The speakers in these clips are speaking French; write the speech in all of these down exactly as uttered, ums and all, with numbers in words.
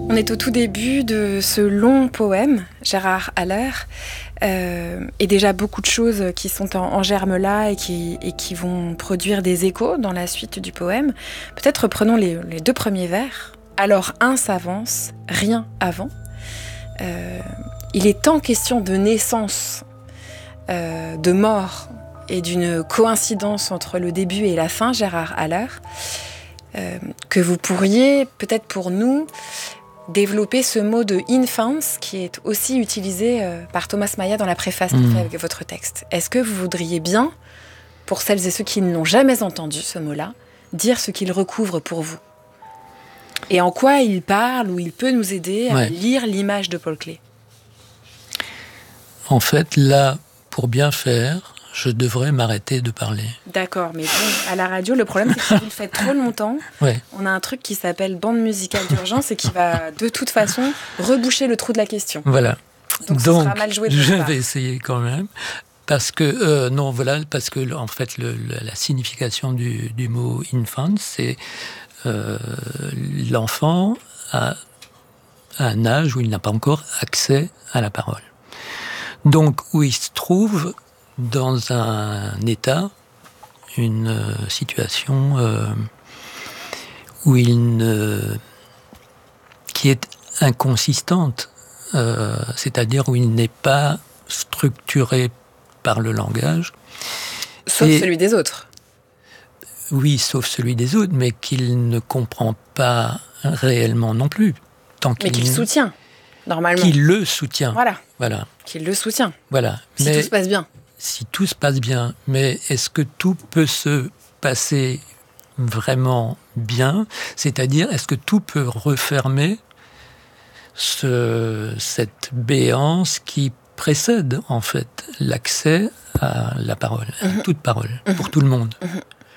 On est au tout début de ce long poème, Gérard Haller, euh, et déjà beaucoup de choses qui sont en, en germe là et qui, et qui vont produire des échos dans la suite du poème. Peut-être reprenons les, les deux premiers vers. Alors un s'avance, rien avant. Euh, il est tant question de naissance, euh, de mort et d'une coïncidence entre le début et la fin, Gérard Haller, euh, que vous pourriez, peut-être pour nous, développer ce mot de infants qui est aussi utilisé euh, par Thomas Maya dans la préface qu'il fait avec votre texte. Est-ce que vous voudriez bien, pour celles et ceux qui ne l'ont jamais entendu, ce mot-là, dire ce qu'il recouvre pour vous ? Et en quoi il parle ou il peut nous aider à ouais. lire l'image de Paul Klee ? En fait, là, pour bien faire, je devrais m'arrêter de parler. D'accord, mais bon, à la radio, le problème, c'est que si vous le faites trop longtemps, ouais. on a un truc qui s'appelle bande musicale d'urgence et qui va, de toute façon, reboucher le trou de la question. Voilà. Donc, Donc ce sera mal joué de je votre part. vais essayer quand même. Parce que, euh, non, voilà, parce que, en fait, le, le, la signification du, du mot infant, c'est euh, l'enfant à, à un âge où il n'a pas encore accès à la parole. Donc, où il se trouve dans un état, une euh, situation euh, où il ne, qui est inconsistante, euh, c'est-à-dire où il n'est pas structuré par le langage. Sauf Et, celui des autres. Oui, sauf celui des autres, mais qu'il ne comprend pas réellement non plus. Tant mais qu'il qu'il soutient, normalement. Qu'il le soutient. Voilà. Voilà. Qu'il le soutient. Voilà. Si mais, tout se passe bien. Si tout se passe bien. Mais est-ce que tout peut se passer vraiment bien ? C'est-à-dire, est-ce que tout peut refermer ce, cette béance qui précède, en fait, l'accès à la parole, mmh. à toute parole, mmh. pour tout le monde. mmh.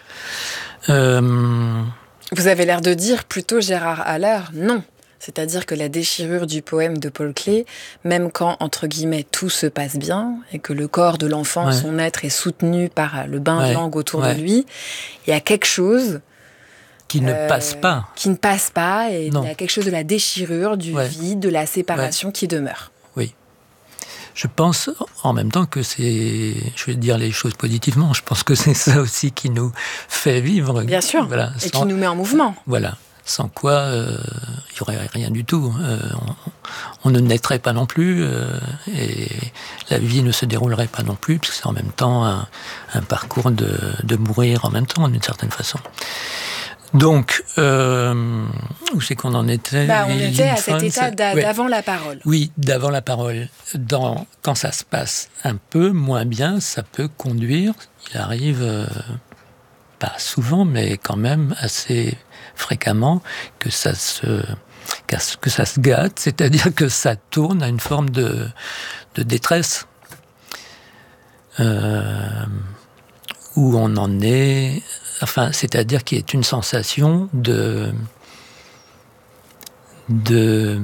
euh... Vous avez l'air de dire plutôt, Gérard Haller, non. C'est-à-dire que la déchirure du poème de Paul Klee, même quand, entre guillemets, tout se passe bien, et que le corps de l'enfant, ouais. son être, est soutenu par le bain ouais. de langue autour ouais. de lui, il y a quelque chose... Qui ne euh, passe pas. Qui ne passe pas, et non. il y a quelque chose de la déchirure, du ouais. vide, de la séparation ouais. qui demeure. Oui. Je pense en même temps que c'est, je vais dire les choses positivement, je pense que c'est ça aussi qui nous fait vivre. Bien sûr, voilà, et sans, qui nous met en mouvement. Voilà, sans quoi euh, il n'y aurait rien du tout. Euh, on, on ne naîtrait pas non plus, euh, et la vie ne se déroulerait pas non plus, parce que c'est en même temps un, un parcours de, de mourir en même temps, d'une certaine façon. Donc, euh, où c'est qu'on en était ? bah, On était à cet état d'a- ouais. d'avant la parole. Oui, d'avant la parole. Dans, quand ça se passe un peu moins bien, ça peut conduire, il arrive, euh, pas souvent, mais quand même assez fréquemment, que ça se, que ça se gâte, c'est-à-dire que ça tourne à une forme de, de détresse. Euh, où on en est... Enfin, c'est-à-dire qu'il y a une sensation de, de,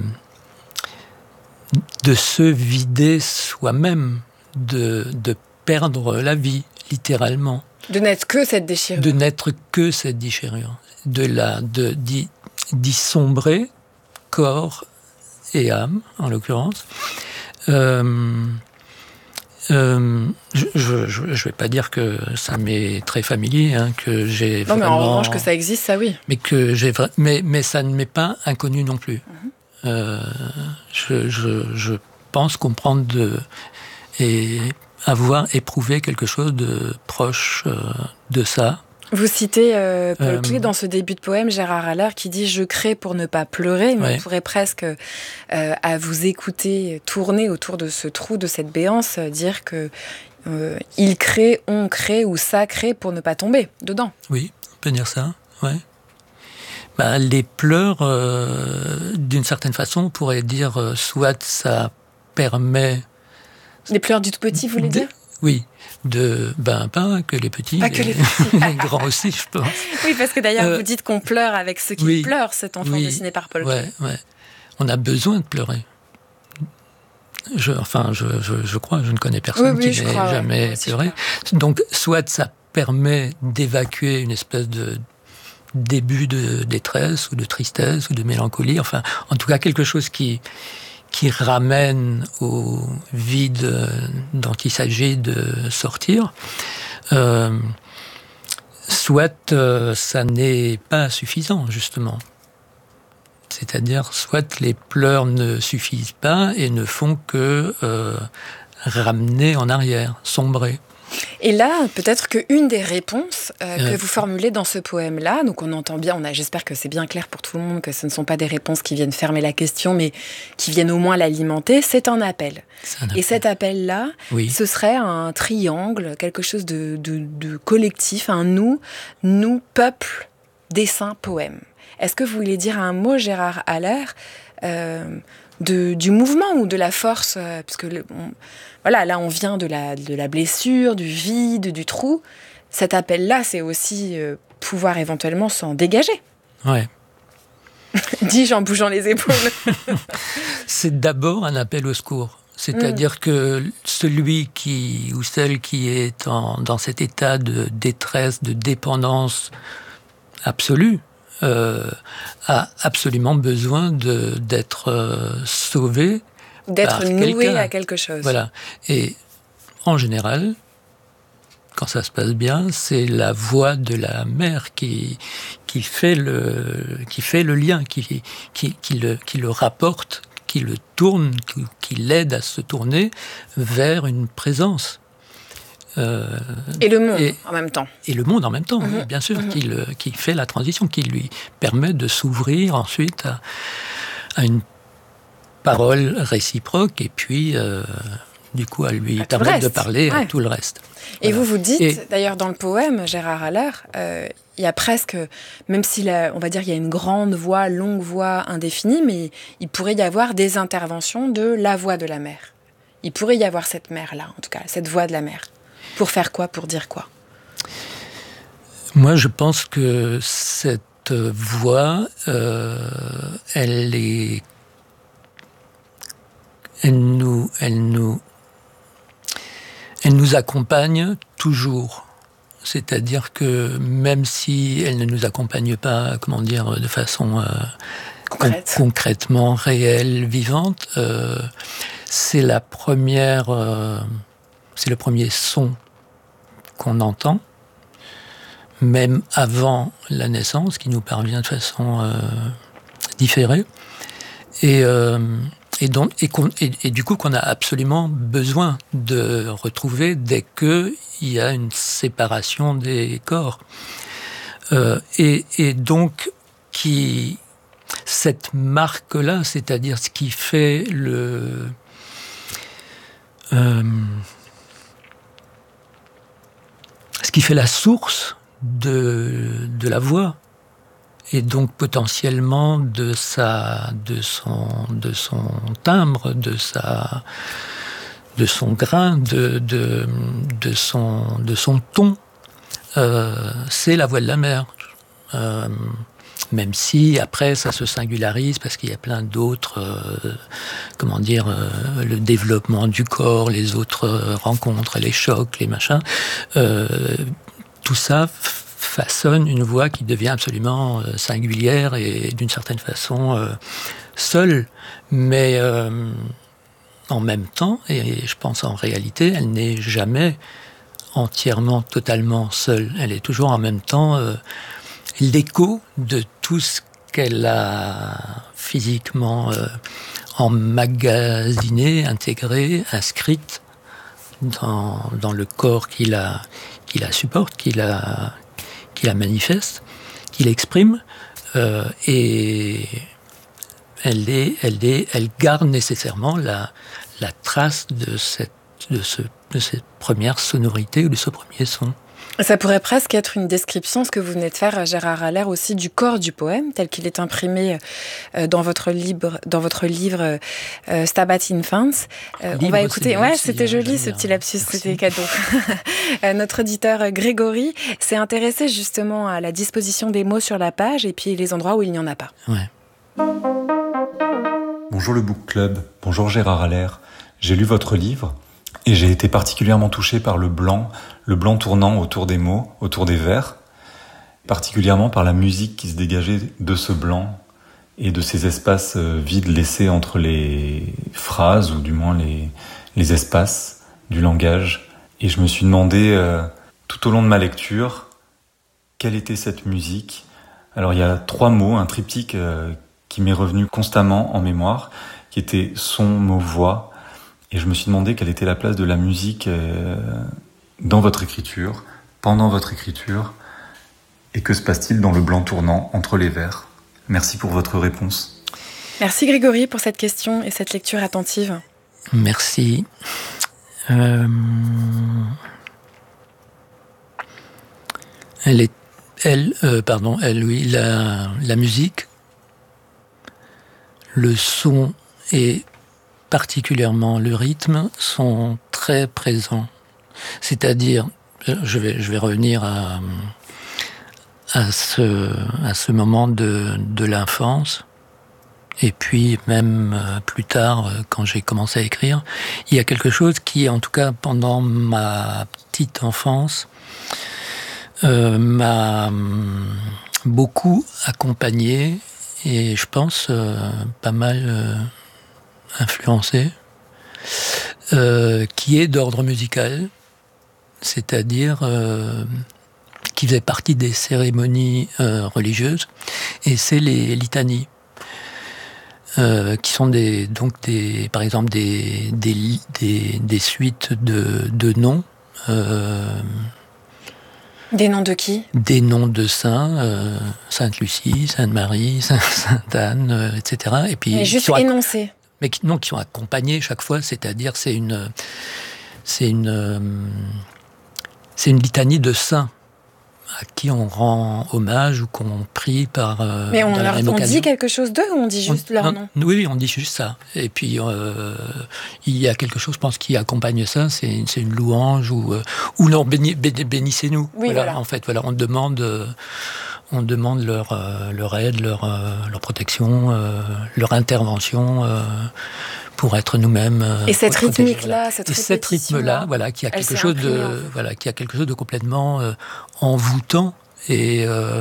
de se vider soi-même, de, de perdre la vie, littéralement. De n'être que cette déchirure. De n'être que cette déchirure. De la, de, d'y, d'y sombrer, corps et âme, en l'occurrence. Euh, Euh, je je je vais pas dire que ça m'est très familier, hein, que j'ai non, vraiment... mais en revanche que ça existe, ça oui. Mais que j'ai vra... mais mais ça ne m'est pas inconnu non plus. Mm-hmm. Euh, je je je pense comprendre de et avoir éprouvé quelque chose de proche euh, de ça. Vous citez euh, Paul Euh, Klee dans ce début de poème, Gérard Haller, qui dit « Je crée pour ne pas pleurer ». Mais ouais. on pourrait presque, euh, à vous écouter tourner autour de ce trou, de cette béance, dire que euh, il crée, on crée ou ça crée pour ne pas tomber dedans. Oui, on peut dire ça, ouais. Bah, les pleurs, euh, d'une certaine façon, on pourrait dire euh, soit ça permet... Les pleurs du tout petit, vous voulez de, dire ? Oui, de, ben, pas que les petits, pas les, que les, petits. les grands aussi, je pense. Oui, parce que d'ailleurs, euh, vous dites qu'on pleure avec ceux qui oui, pleurent, cet enfant oui, dessiné par Paul Klee. Ouais, ouais. On a besoin de pleurer. Je, enfin, je, je, je crois, je ne connais personne oui, oui, qui n'ait crois, jamais ouais, pleuré. Donc, soit ça permet d'évacuer une espèce de début de détresse ou de tristesse ou de mélancolie, enfin, en tout cas quelque chose qui, qui ramène au vide dont il s'agit de sortir. Euh, soit euh, ça n'est pas suffisant, justement. C'est-à-dire, soit les pleurs ne suffisent pas et ne font que euh, ramener en arrière, sombrer. Et là, peut-être qu'une des réponses euh, euh, que vous formulez dans ce poème-là, donc on entend bien, on a, j'espère que c'est bien clair pour tout le monde, que ce ne sont pas des réponses qui viennent fermer la question, mais qui viennent au moins l'alimenter, c'est un appel. C'est un appel. Et cet appel-là, oui. ce serait un triangle, quelque chose de, de, de collectif, un nous, nous, peuple, dessin, poème. Est-ce que vous voulez dire un mot, Gérard Haller, euh, de, du mouvement ou de la force euh, parce que le, on, voilà, là on vient de la, de la blessure, du vide, du trou. Cet appel-là, c'est aussi euh, pouvoir éventuellement s'en dégager. Ouais. Dis-je en bougeant les épaules. C'est d'abord un appel au secours. C'est-à-dire mmh. que celui qui ou celle qui est en, dans cet état de détresse, de dépendance absolue, Euh, a absolument besoin de, d'être euh, sauvé, d'être par noué quelqu'un. à quelque chose. Voilà. Et en général, quand ça se passe bien, c'est la voix de la mère qui qui fait le qui fait le lien, qui qui qui le qui le rapporte, qui le tourne, qui, qui l'aide à se tourner vers une présence. Euh, et le monde et, en même temps. Et le monde en même temps, mmh. oui, bien sûr, mmh. qui, le, qui fait la transition, qui lui permet de s'ouvrir ensuite à, à une parole réciproque et puis, euh, du coup, à lui à permettre de parler ouais. à tout le reste. Et voilà. vous vous dites, et, d'ailleurs, dans le poème, Gérard Haller, euh, il y a presque, même si, la, on va dire, il y a une grande voix, longue voix indéfinie, mais il pourrait y avoir des interventions de la voix de la mère. Il pourrait y avoir cette mère-là, en tout cas, cette voix de la mère. Pour faire quoi? Pour dire quoi? Moi, je pense que cette voix, euh, elle est, elle nous, elle nous, elle nous accompagne toujours. C'est-à-dire que même si elle ne nous accompagne pas, comment dire, de façon euh, Concrète. con- concrètement réelle, vivante, euh, c'est la première, euh, c'est le premier son qu'on entend, même avant la naissance, qui nous parvient de façon euh, différée, et, euh, et, donc, et, et, et du coup qu'on a absolument besoin de retrouver dès qu'il y a une séparation des corps. Euh, et, et donc, qui, cette marque-là, c'est-à-dire ce qui fait le... Euh, ce qui fait la source de, de la voix et donc potentiellement de, sa, de, son, de son timbre, de, sa, de son grain, de, de, de, son, de son ton, euh, c'est la voix de la mère. Euh, même si après ça se singularise parce qu'il y a plein d'autres, euh, comment dire, euh, le développement du corps, les autres euh, rencontres, les chocs, les machins, euh, tout ça façonne une voix qui devient absolument euh, singulière et d'une certaine façon euh, seule, mais euh, en même temps, et je pense en réalité, elle n'est jamais entièrement, totalement seule. Elle est toujours en même temps euh, l'écho de tout ce qu'elle a physiquement euh, emmagasiné, intégré, inscrite dans, dans le corps qui la, qui la supporte, qui la, qui la manifeste, qui l'exprime, euh, et elle, est, elle, est, elle garde nécessairement la, la trace de cette, de, ce, de cette première sonorité ou de ce premier son. Ça pourrait presque être une description, ce que vous venez de faire, Gérard Haller, aussi du corps du poème, tel qu'il est imprimé dans votre livre, dans votre livre euh, Stabat Infans. Euh, on va écouter. Ouais, c'était joli ce petit lapsus, c'était cadeau. Notre auditeur Grégory s'est intéressé justement à la disposition des mots sur la page et puis les endroits où il n'y en a pas. Ouais. Bonjour le Book Club, bonjour Gérard Haller. J'ai lu votre livre et j'ai été particulièrement touché par le blanc, le blanc tournant autour des mots, autour des vers. particulièrement par la musique qui se dégageait de ce blanc et de ces espaces vides laissés entre les phrases, ou du moins les, les espaces du langage. Et je me suis demandé, euh, tout au long de ma lecture, quelle était cette musique. Alors il y a trois mots, un triptyque euh, qui m'est revenu constamment en mémoire, qui était son, mot, voix. Et je me suis demandé quelle était la place de la musique euh, dans votre écriture, pendant votre écriture, et que se passe-t-il dans le blanc tournant entre les vers. Merci pour votre réponse. Merci Grégory pour cette question et cette lecture attentive. Merci. Euh... Elle est, elle, euh, pardon, elle, oui, la, la musique, le son et particulièrement le rythme sont très présents. C'est-à-dire, je vais, je vais revenir à, à, ce, à ce moment de, de l'enfance, et puis même plus tard, quand j'ai commencé à écrire, il y a quelque chose qui, en tout cas pendant ma petite enfance, euh, m'a beaucoup accompagné, et je pense euh, pas mal euh, influencé, euh, qui est d'ordre musical, c'est-à-dire euh, qui faisait partie des cérémonies euh, religieuses, et c'est les litanies, euh, qui sont des, donc des, par exemple des, des, des, des suites de, de noms. Euh, Des noms de qui ? Des noms de saints, euh, Sainte Lucie, Sainte Marie, Sainte Anne, euh, et cetera. Et puis, mais juste énoncés. Mais qui, non, qui sont accompagnés chaque fois, c'est-à-dire c'est une, c'est une, euh, c'est une litanie de saints à qui on rend hommage ou qu'on prie par. Euh, mais on, leur, on dit quelque chose d'eux ou on dit juste on, leur nom ? Oui, oui, on dit juste ça. Et puis euh, il y a quelque chose, je pense, qui accompagne ça, c'est, c'est une louange ou euh, ou non, béni, béni, bénissez-nous. Oui, voilà, voilà. En fait, voilà, on demande. Euh, On demande leur, euh, leur aide, leur, euh, leur protection, euh, leur intervention euh, pour être nous-mêmes. Euh, et cette rythmique-là, cette, et cet rythme-là, voilà, qui a quelque chose de, en fait. voilà, qui a quelque chose de complètement euh, envoûtant et euh,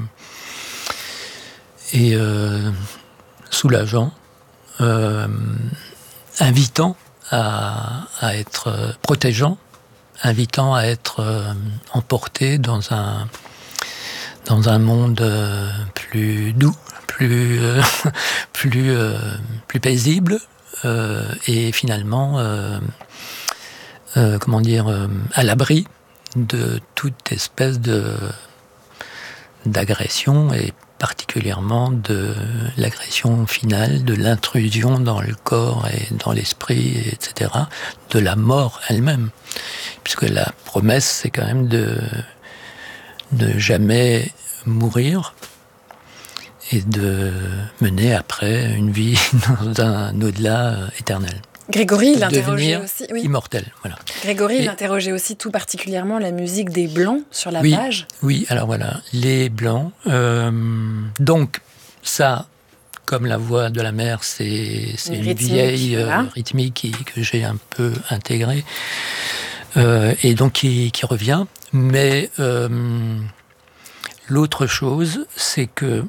et euh, soulageant, euh, invitant à, à être euh, protégeant, invitant à être euh, emporté dans un dans un monde euh, plus doux, plus euh, plus euh, plus paisible, euh, et finalement euh, euh, comment dire euh, à l'abri de toute espèce de d'agression, et particulièrement de l'agression finale, de l'intrusion dans le corps et dans l'esprit, et cetera, de la mort elle-même, puisque la promesse, c'est quand même de ne jamais mourir et de mener après une vie dans un au-delà éternel. Grégory, il interrogeait aussi, oui. immortel, voilà. Grégory, il interrogeait aussi tout particulièrement la musique des Blancs sur la oui, page. Oui, alors voilà, les Blancs. Euh, donc ça, comme la voix de la mer, c'est, c'est une, une vieille voilà. euh, rythmique qui, que j'ai un peu intégrée, euh, et donc qui, qui revient. Mais euh, l'autre chose, c'est que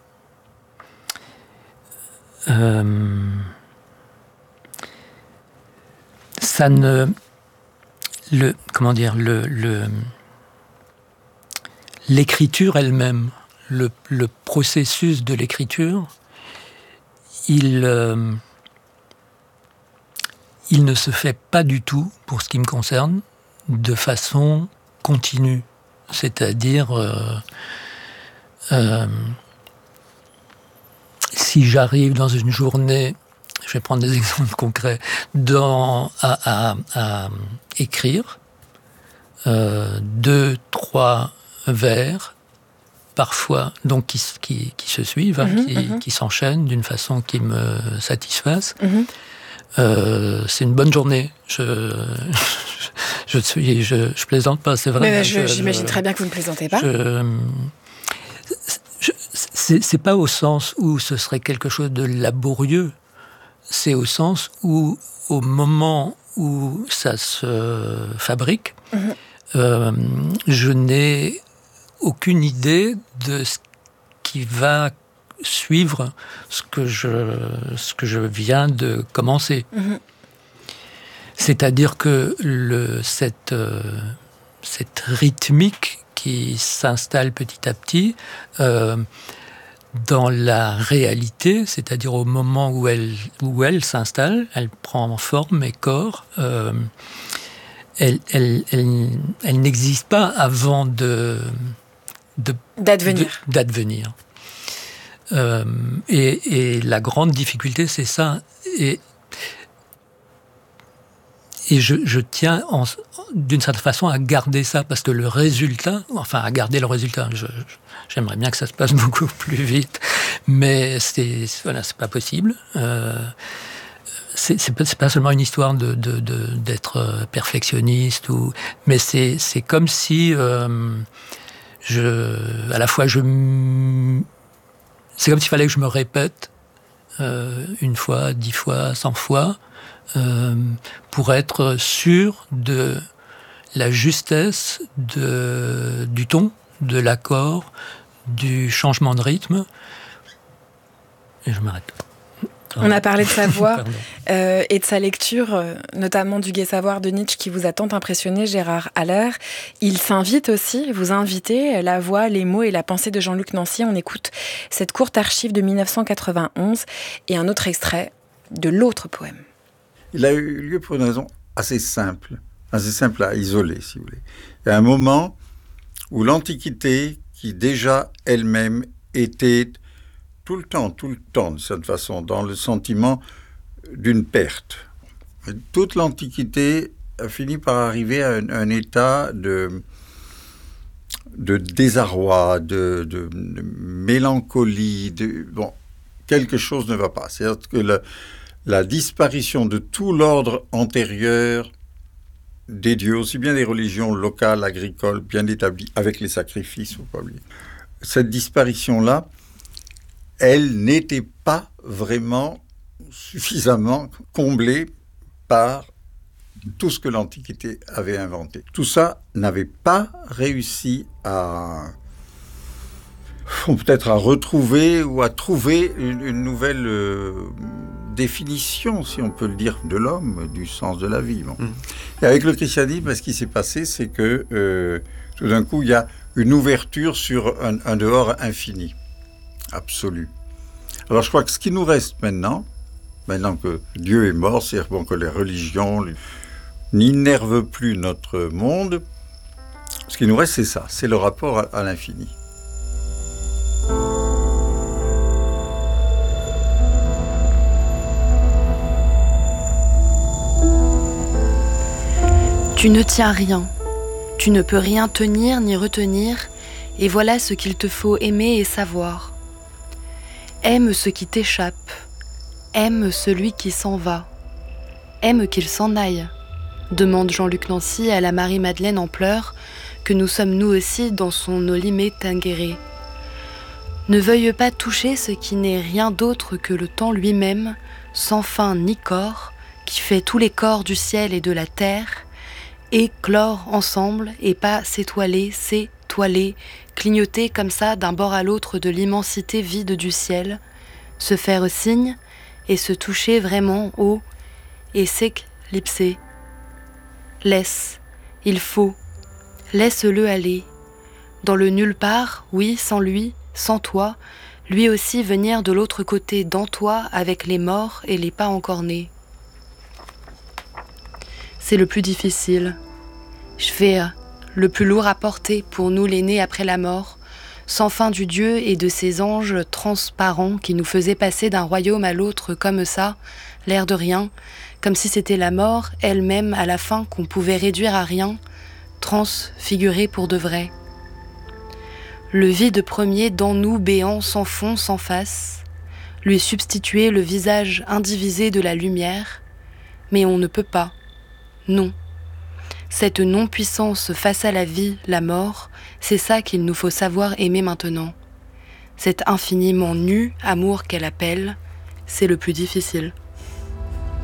euh, ça ne, le, comment dire, le, le, l'écriture elle-même, le, le processus de l'écriture, il, euh, il ne se fait pas du tout, pour ce qui me concerne, de façon continue, c'est-à-dire euh, euh, si j'arrive dans une journée, je vais prendre des exemples concrets, dans, à, à, à écrire euh, deux, trois vers, parfois, donc qui, qui, qui se suivent, hein, mmh, qui, mmh. qui s'enchaînent d'une façon qui me satisfasse. Mmh. Euh, c'est une bonne journée. Je, je, suis, je, je plaisante pas, c'est vrai. Mais je, je, j'imagine je, très bien que vous ne plaisantez pas. Je, je, c'est, c'est pas au sens où ce serait quelque chose de laborieux. C'est au sens où, au moment où ça se fabrique, mmh. euh, je n'ai aucune idée de ce qui va suivre ce que je, ce que je viens de commencer. Mmh. C'est-à-dire que le, cette, euh, cette rythmique qui s'installe petit à petit, euh, dans la réalité, c'est-à-dire au moment où elle, où elle s'installe, elle prend forme et corps, euh, elle, elle, elle, elle n'existe pas avant de, de, d'advenir. De, d'advenir. Euh, et, et la grande difficulté, c'est ça. Et, et je, je tiens, en, d'une certaine façon, à garder ça, parce que le résultat, enfin, à garder le résultat, je, je, j'aimerais bien que ça se passe beaucoup plus vite, mais c'est, voilà, c'est pas possible. Euh, c'est, c'est, pas, c'est pas seulement une histoire de, de, de, d'être perfectionniste, ou, mais c'est, c'est comme si, euh, je, à la fois, je... C'est comme s'il fallait que je me répète euh, une fois, dix fois, cent fois, euh, pour être sûr de la justesse de, du ton, de l'accord, du changement de rythme. Et je m'arrête. On a parlé de sa voix euh, et de sa lecture, euh, notamment du Gai Savoir de Nietzsche qui vous a tant impressionné, Gérard Haller. Il s'invite aussi, vous invitez, la voix, les mots et la pensée de Jean-Luc Nancy. On écoute cette courte archive de dix-neuf cent quatre-vingt-onze et un autre extrait de l'autre poème. Il a eu lieu pour une raison assez simple, assez simple à isoler, si vous voulez. Il y a un moment où l'Antiquité, qui déjà elle-même était tout le temps, tout le temps, de cette façon, dans le sentiment d'une perte. Toute l'Antiquité a fini par arriver à un, un état de, de désarroi, de, de, de mélancolie, de, bon, quelque chose ne va pas. C'est-à-dire que le, la disparition de tout l'ordre antérieur des dieux, aussi bien des religions locales, agricoles, bien établies, avec les sacrifices, faut pas oublier. Cette disparition-là, elle n'était pas vraiment suffisamment comblée par tout ce que l'Antiquité avait inventé. Tout ça n'avait pas réussi à, peut-être à retrouver ou à trouver une, une nouvelle euh, définition, si on peut le dire, de l'homme, du sens de la vie. Bon. Mmh. Et avec le christianisme, ce qui s'est passé, c'est que euh, tout d'un coup, il y a une ouverture sur un, un dehors infini. Absolu. Alors je crois que ce qui nous reste maintenant, maintenant que Dieu est mort, c'est-à-dire bon, que les religions n'innervent plus notre monde, ce qui nous reste c'est ça, c'est le rapport à, à l'infini. Tu ne tiens rien, tu ne peux rien tenir ni retenir, et voilà ce qu'il te faut aimer et savoir. Aime ce qui t'échappe, aime celui qui s'en va, aime qu'il s'en aille, demande Jean-Luc Nancy à la Marie-Madeleine en pleurs, que nous sommes nous aussi dans son Olimé Tinguéré. Ne veuille pas toucher ce qui n'est rien d'autre que le temps lui-même, sans fin ni corps, qui fait tous les corps du ciel et de la terre, éclore ensemble et pas s'étoiler, s'étoiler, clignoter comme ça d'un bord à l'autre de l'immensité vide du ciel, se faire signe et se toucher vraiment haut et s'éclipser. Laisse, il faut, laisse-le aller. Dans le nulle part, oui, sans lui, sans toi, lui aussi venir de l'autre côté dans toi avec les morts et les pas encore nés. C'est le plus difficile. Je fais le plus lourd à porter pour nous les nés après la mort, sans fin du Dieu et de ses anges transparents qui nous faisaient passer d'un royaume à l'autre comme ça, l'air de rien, comme si c'était la mort elle-même à la fin qu'on pouvait réduire à rien, transfigurée pour de vrai. Le vide premier dans nous béant sans fond, sans face, lui substituer le visage indivisé de la lumière, mais on ne peut pas, non. Cette non-puissance face à la vie, la mort, c'est ça qu'il nous faut savoir aimer maintenant. Cet infiniment nu amour qu'elle appelle, c'est le plus difficile.